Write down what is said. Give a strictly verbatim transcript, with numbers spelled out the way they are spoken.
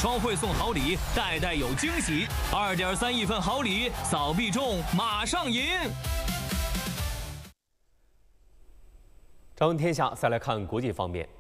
双汇送好礼，代代有惊喜。二点三亿份好礼，扫必中，马上赢！ 朝闻天下，再来看国际方面。